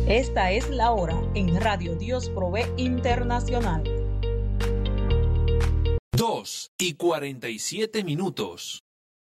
Esta es la hora en Radio Dios Provee Internacional. 2:47.